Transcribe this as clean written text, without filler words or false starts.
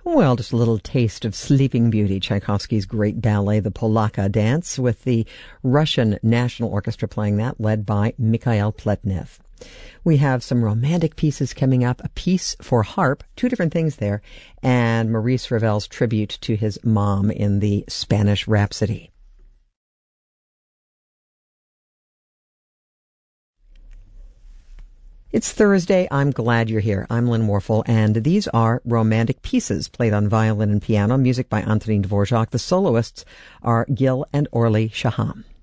Well, just a little taste of Sleeping Beauty, Tchaikovsky's great ballet, the Polaka Dance, with the Russian National Orchestra playing that, led by Mikhail Pletnev. We have some romantic pieces coming up, a piece for harp, two different things there, and Maurice Ravel's tribute to his mom in the Spanish Rhapsody. It's Thursday. I'm glad you're here. I'm Lynn Warfel, and these are romantic pieces played on violin and piano, music by Antonin Dvorak. The soloists are Gil and Orly Shaham.